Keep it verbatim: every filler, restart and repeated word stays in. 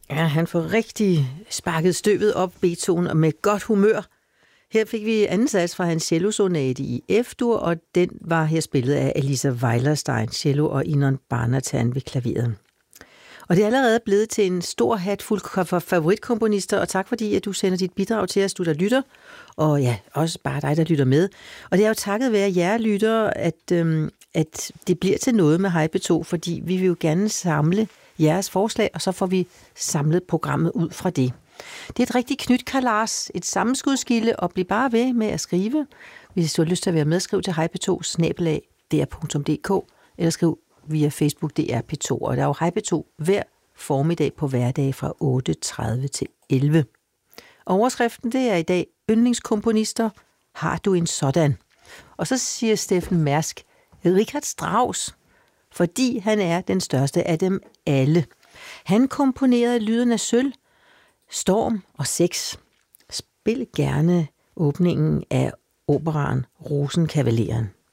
Ja, han får rigtig sparket støvet op, Beethoven, og med godt humør. Her fik vi anden sats fra hans cellosonate i F-dur, og den var her spillet af Elisa Weilerstein, cello, og Inon Barnatan ved klaveret. Og det er allerede blevet til en stor hatfuld for favoritkomponister, og tak fordi, at du sender dit bidrag til os, du der lytter, og ja, også bare dig, der lytter med. Og det er jo takket være jer lyttere, at, øhm, at det bliver til noget med Hej P to, fordi vi vil jo gerne samle jeres forslag, og så får vi samlet programmet ud fra det. Det er et rigtig knytkalas, et sammenskudskilde, og bliv bare ved med at skrive. Hvis du har lyst til at være med, skriv til hej p to snabel-a d r punktum d k, eller skriv via Facebook D R P to, og der er jo Hej P to hver formiddag på hverdag fra otte tredive til elleve. Overskriften, det er i dag yndlingskomponister. Har du en sådan? Og så siger Steffen Mærsk, Richard Strauss, fordi han er den største af dem alle. Han komponerede lyden af sølv, storm og sex. Spil gerne åbningen af operaen Rosenkavaleren.